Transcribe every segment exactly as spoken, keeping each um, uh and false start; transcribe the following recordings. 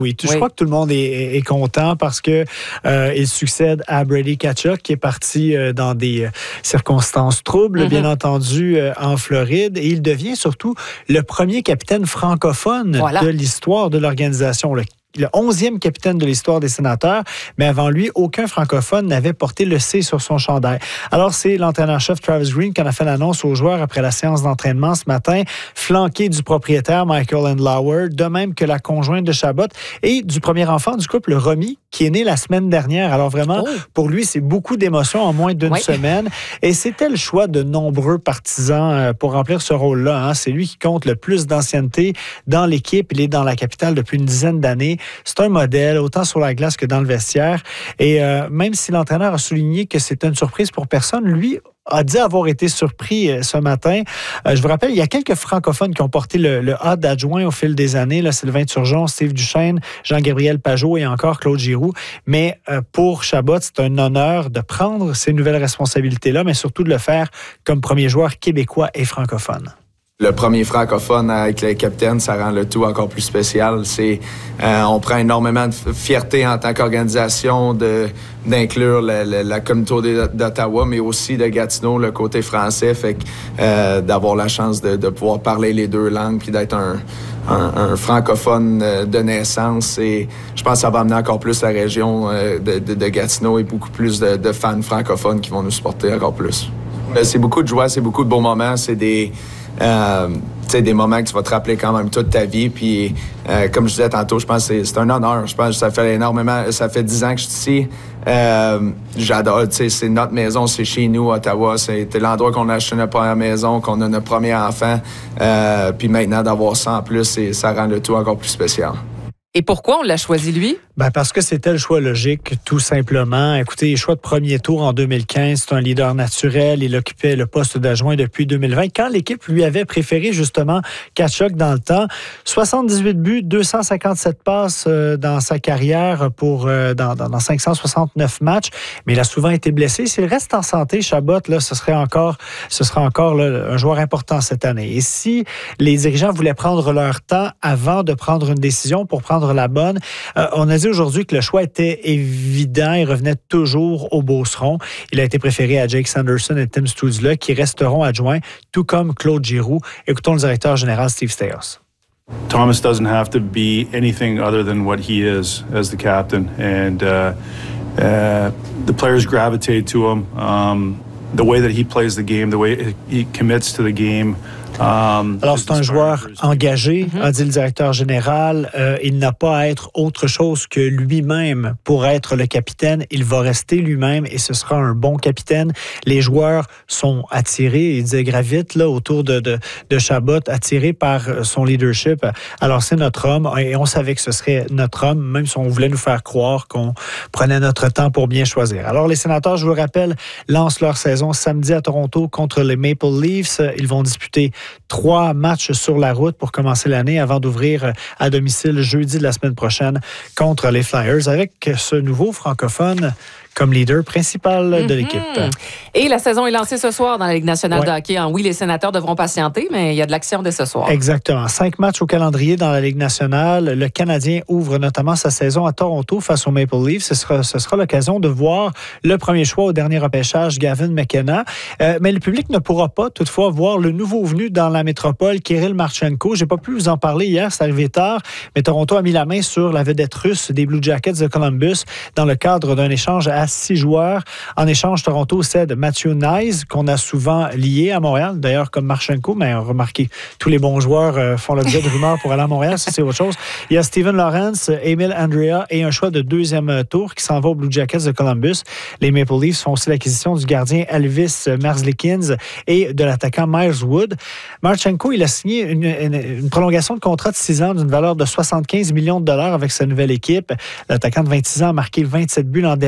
Oui, je oui. crois que tout le monde est, est content parce que euh, il succède à Brady Tkachuk qui est parti euh, dans des circonstances troubles, mm-hmm. bien entendu, euh, en Floride. Et il devient surtout le premier capitaine francophone voilà. de l'histoire de l'organisation. Le le onzième capitaine de l'histoire des Sénateurs, mais avant lui, aucun francophone n'avait porté le C sur son chandail. Alors, c'est l'entraîneur-chef Travis Green qui en a fait l'annonce aux joueurs après la séance d'entraînement ce matin, flanqué du propriétaire Michael Andlauer, de même que la conjointe de Chabot et du premier enfant du couple, Romy, qui est né la semaine dernière. Alors vraiment, oh. pour lui, c'est beaucoup d'émotions en moins d'une oui. semaine. Et c'était le choix de nombreux partisans pour remplir ce rôle-là. Hein. C'est lui qui compte le plus d'ancienneté dans l'équipe. Il est dans la capitale depuis une dizaine d'années. C'est un modèle, autant sur la glace que dans le vestiaire. Et euh, même si l'entraîneur a souligné que c'était une surprise pour personne, lui a dit avoir été surpris euh, ce matin. Euh, je vous rappelle, il y a quelques francophones qui ont porté le, le A d'adjoint au fil des années. Là, Sylvain Turgeon, Steve Duchesne, Jean-Gabriel Pajot et encore Claude Giroux. Mais euh, pour Chabot, c'est un honneur de prendre ces nouvelles responsabilités-là, mais surtout de le faire comme premier joueur québécois et francophone. Le premier francophone avec le capitaine, ça rend le tout encore plus spécial. C'est, euh, on prend énormément de fierté en tant qu'organisation de, d'inclure la, la, la communauté d'Ottawa, mais aussi de Gatineau, le côté français. Fait que, euh, d'avoir la chance de, de pouvoir parler les deux langues puis d'être un, un, un francophone de naissance. Et je pense que ça va amener encore plus la région de, de, de Gatineau et beaucoup plus de, de fans francophones qui vont nous supporter encore plus. C'est beaucoup de joie, c'est beaucoup de beaux moments, c'est des... Euh, des moments que tu vas te rappeler quand même toute ta vie. Puis, euh, comme je disais tantôt, je pense que c'est, c'est un honneur. Je pense que ça fait énormément... Ça fait dix ans que je suis ici. Euh, j'adore. C'est notre maison, c'est chez nous, Ottawa. C'est l'endroit qu'on a acheté notre première maison, qu'on a notre premier enfant. Euh, puis maintenant, d'avoir ça en plus, ça rend le tout encore plus spécial. Et pourquoi on l'a choisi, lui? Ben parce que c'était le choix logique, tout simplement. Écoutez, choix de premier tour en deux mille quinze, c'est un leader naturel. Il occupait le poste d'adjoint depuis deux mille vingt. Quand l'équipe lui avait préféré, justement, Tkachuk dans le temps, soixante-dix-huit buts, deux cent cinquante-sept passes euh, dans sa carrière pour euh, dans, dans, dans cinq cent soixante-neuf matchs. Mais il a souvent été blessé. S'il reste en santé, Chabot, là, ce serait encore, ce serait encore là, un joueur important cette année. Et si les dirigeants voulaient prendre leur temps avant de prendre une décision pour prendre la bonne. Euh, on a dit aujourd'hui que le choix était évident. Il revenait toujours au Beauceron. Il a été préféré à Jake Sanderson et Tim Stützle, qui resteront adjoints, tout comme Claude Giroux. Écoutons le directeur général Steve Staios. Thomas doesn't have to be anything other than what he is as the captain. And uh, uh, the players gravitate to him. Um, the way that he plays the game, the way he commits to the game. Um, Alors, c'est un joueur engagé, mm-hmm. a dit le directeur général. Euh, il n'a pas à être autre chose que lui-même pour être le capitaine. Il va rester lui-même et ce sera un bon capitaine. Les joueurs sont attirés, il disait Gravite, là, autour de, de, de Chabot, attirés par son leadership. Alors, c'est notre homme et on savait que ce serait notre homme, même si on voulait nous faire croire qu'on prenait notre temps pour bien choisir. Alors, les Sénateurs, je vous le rappelle, lancent leur saison samedi à Toronto contre les Maple Leafs. Ils vont disputer trois matchs sur la route pour commencer l'année avant d'ouvrir à domicile jeudi de la semaine prochaine contre les Flyers avec ce nouveau francophone comme leader principal mm-hmm. de l'équipe. Et la saison est lancée ce soir dans la Ligue nationale ouais. de hockey. Oui, les Sénateurs devront patienter, mais il y a de l'action dès ce soir. Exactement. Cinq matchs au calendrier dans la Ligue nationale. Le Canadien ouvre notamment sa saison à Toronto face aux Maple Leafs. Ce sera, ce sera l'occasion de voir le premier choix au dernier repêchage, Gavin McKenna. Euh, mais le public ne pourra pas toutefois voir le nouveau venu dans la métropole, Kirill Marchenko. J'ai pas pu vous en parler hier, c'est arrivé tard, mais Toronto a mis la main sur la vedette russe des Blue Jackets de Columbus dans le cadre d'un échange à six joueurs. En échange, Toronto cède Matthew Knies, qu'on a souvent lié à Montréal, d'ailleurs comme Marchenko, mais remarquez, tous les bons joueurs euh, font l'objet de rumeurs pour aller à Montréal, ça c'est autre chose. Il y a Steven Lawrence, Emil Andrea et un choix de deuxième tour qui s'en va aux Blue Jackets de Columbus. Les Maple Leafs font aussi l'acquisition du gardien Elvis Merzlikins et de l'attaquant Myers Wood. Marchenko, il a signé une, une, une prolongation de contrat de six ans d'une valeur de soixante-quinze millions de dollars avec sa nouvelle équipe. L'attaquant de vingt-six ans a marqué vingt-sept buts l'an dernier,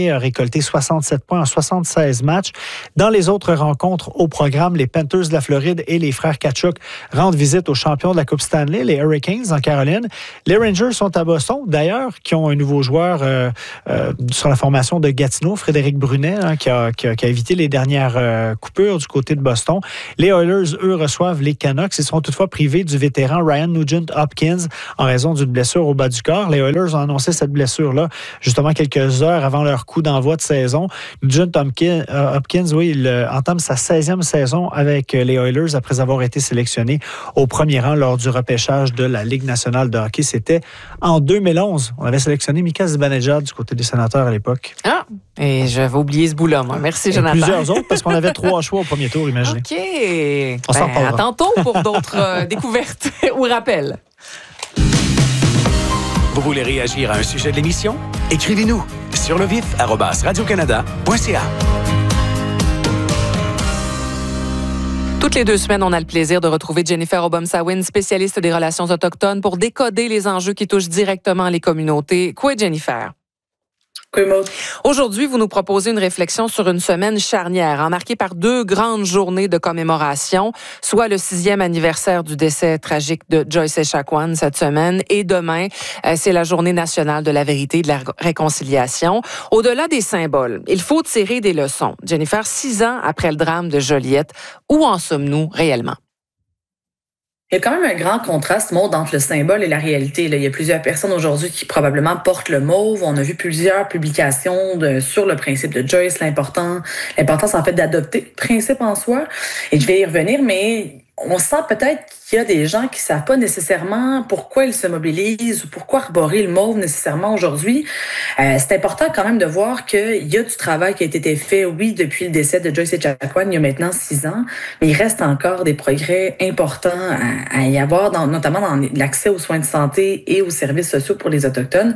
dernier a récolté soixante-sept points en soixante-seize matchs. Dans les autres rencontres au programme, les Panthers de la Floride et les frères Tkachuk rendent visite aux champions de la Coupe Stanley, les Hurricanes en Caroline. Les Rangers sont à Boston, d'ailleurs, qui ont un nouveau joueur euh, euh, sur la formation de Gatineau, Frédéric Brunet, hein, qui, a, qui, a, qui a évité les dernières euh, coupures du côté de Boston. Les Oilers, eux, reçoivent les Canucks. Ils seront toutefois privés du vétéran Ryan Nugent-Hopkins en raison d'une blessure au bas du corps. Les Oilers ont annoncé cette blessure-là justement quelques heures avant leur coup d'envoi de saison. Nugent-Hopkins, euh, Hopkins, oui, il euh, entame sa seizième saison avec les Oilers après avoir été sélectionné au premier rang lors du repêchage de la Ligue nationale de hockey. C'était en deux mille onze. On avait sélectionné Mika Zibanejad du côté des Sénateurs à l'époque. Ah, et j'avais oublié ce bout-là, moi. Merci, Jonathan. Et plusieurs autres, parce qu'on avait trois choix au premier tour, imaginez. OK. On s'en ben, parlera. à tantôt pour d'autres euh, découvertes ou rappels. Vous voulez réagir à un sujet de l'émission? Écrivez-nous sur le vif arobase radiocanada point c a. Toutes les deux semaines, on a le plaisir de retrouver Jennifer Obomsawin, spécialiste des relations autochtones, pour décoder les enjeux qui touchent directement les communautés. Quoi, Jennifer? Aujourd'hui, vous nous proposez une réflexion sur une semaine charnière, hein, marquée par deux grandes journées de commémoration, soit le sixième anniversaire du décès tragique de Joyce Echaquan cette semaine, et demain, euh, c'est la journée nationale de la vérité et de la réconciliation. Au-delà des symboles, il faut tirer des leçons. Jennifer, six ans après le drame de Joliette, où en sommes-nous réellement? Il y a quand même un grand contraste, Maud, entre le symbole et la réalité. Là, il y a plusieurs personnes aujourd'hui qui probablement portent le mauve. On a vu plusieurs publications de, sur le principe de Joyce, l'important, l'importance en fait d'adopter le principe en soi. Et je vais y revenir, mais on sent peut-être qu'il y a des gens qui savent pas nécessairement pourquoi ils se mobilisent ou pourquoi arborer le mauve nécessairement aujourd'hui. Euh, c'est important quand même de voir qu'il y a du travail qui a été fait, oui, depuis le décès de Joyce Echaquan il y a maintenant six ans, mais il reste encore des progrès importants à, à y avoir, dans, notamment dans l'accès aux soins de santé et aux services sociaux pour les Autochtones.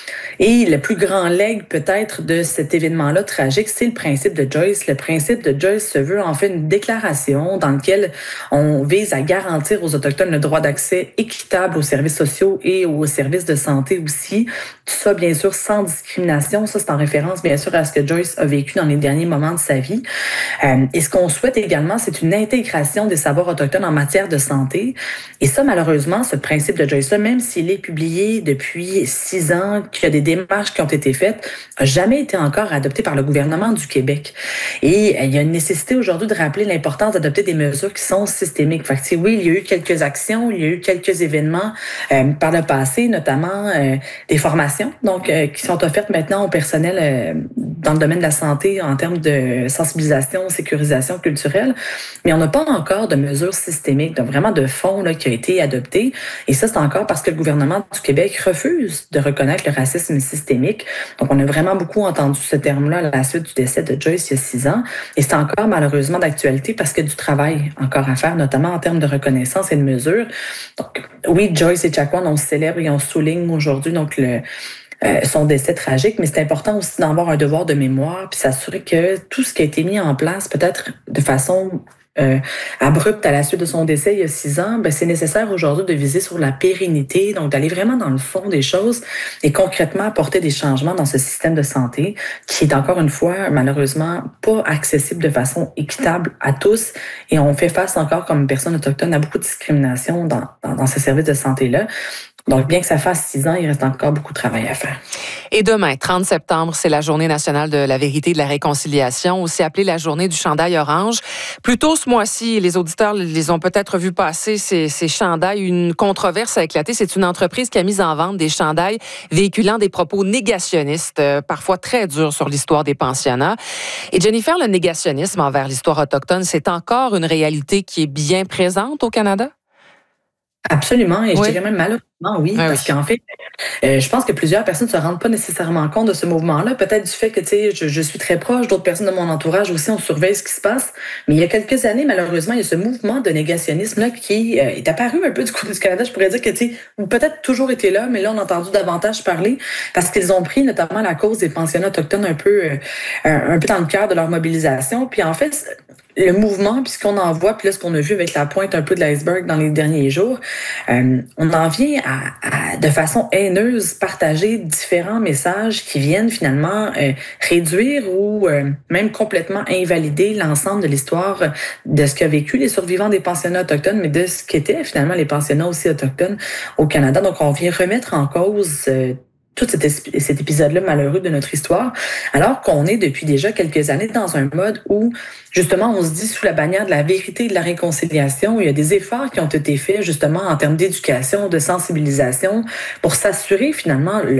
Et le plus grand legs peut-être de cet événement-là tragique, c'est le principe de Joyce. Le principe de Joyce se veut en fait une déclaration dans laquelle on vise à garantir aux Autochtones le droit d'accès équitable aux services sociaux et aux services de santé aussi. Tout ça, bien sûr, sans discrimination. Ça, c'est en référence, bien sûr, à ce que Joyce a vécu dans les derniers moments de sa vie. Euh, et ce qu'on souhaite également, c'est une intégration des savoirs autochtones en matière de santé. Et ça, malheureusement, ce principe de Joyce-là, même s'il est publié depuis six ans, qu'il y a des démarches qui ont été faites, n'a jamais été encore adopté par le gouvernement du Québec. Et il y a une nécessité aujourd'hui de rappeler l'importance d'adopter des mesures qui sont systémiques. Fait que, oui, il y a eu quelques actions, il y a eu quelques événements euh, par le passé, notamment euh, des formations donc euh, qui sont offertes maintenant au personnel euh, dans le domaine de la santé en termes de sensibilisation, sécurisation culturelle, mais on n'a pas encore de mesures systémiques, donc vraiment de fonds là, qui a été adopté. Et ça, c'est encore parce que le gouvernement du Québec refuse de reconnaître le racisme systémique. Donc, on a vraiment beaucoup entendu ce terme-là à la suite du décès de Joyce il y a six ans. Et c'est encore malheureusement d'actualité parce qu'il y a du travail encore à faire, notamment en termes de reconnaissance et de mesures. Donc, oui, Joyce Echaquan, on célèbre et on souligne aujourd'hui donc le Euh, son décès tragique, mais c'est important aussi d'avoir un devoir de mémoire puis s'assurer que tout ce qui a été mis en place, peut-être de façon euh, abrupte à la suite de son décès il y a six ans, ben, c'est nécessaire aujourd'hui de viser sur la pérennité, donc d'aller vraiment dans le fond des choses et concrètement apporter des changements dans ce système de santé qui est encore une fois malheureusement pas accessible de façon équitable à tous et on fait face encore comme personne autochtone à beaucoup de discrimination dans, dans, dans ce service de santé-là. Donc, bien que ça fasse six ans, il reste encore beaucoup de travail à faire. Et demain, trente septembre, c'est la Journée nationale de la vérité et de la réconciliation, aussi appelée la Journée du chandail orange. Plus tôt ce mois-ci, les auditeurs les ont peut-être vus passer, ces, ces chandails. Une controverse a éclaté. C'est une entreprise qui a mis en vente des chandails véhiculant des propos négationnistes, euh, parfois très durs sur l'histoire des pensionnats. Et Jennifer, le négationnisme envers l'histoire autochtone, c'est encore une réalité qui est bien présente au Canada? Absolument, et oui. je dirais même malheureusement, oui, ah, parce oui. qu'en fait, euh, je pense que plusieurs personnes ne se rendent pas nécessairement compte de ce mouvement-là, peut-être du fait que, tu sais, je, je suis très proche, d'autres personnes de mon entourage aussi, on surveille ce qui se passe, mais il y a quelques années, malheureusement, il y a ce mouvement de négationnisme-là qui euh, est apparu un peu du côté du Canada, je pourrais dire que, tu sais, ou peut-être toujours été là, mais là, on a entendu davantage parler, parce qu'ils ont pris notamment la cause des pensionnats autochtones un peu, euh, un, un peu dans le cœur de leur mobilisation, puis en fait, le mouvement, puis ce qu'on en voit, puis là, ce qu'on a vu avec la pointe un peu de l'iceberg dans les derniers jours, euh, on en vient à, à, de façon haineuse, partager différents messages qui viennent finalement euh, réduire ou euh, même complètement invalider l'ensemble de l'histoire de ce qu'a vécu les survivants des pensionnats autochtones, mais de ce qu'étaient finalement les pensionnats aussi autochtones au Canada. Donc, on vient remettre en cause euh, tout cet, cet épisode-là malheureux de notre histoire, alors qu'on est depuis déjà quelques années dans un mode où, justement, on se dit sous la bannière de la vérité et de la réconciliation, il y a des efforts qui ont été faits, justement, en termes d'éducation, de sensibilisation, pour s'assurer, finalement,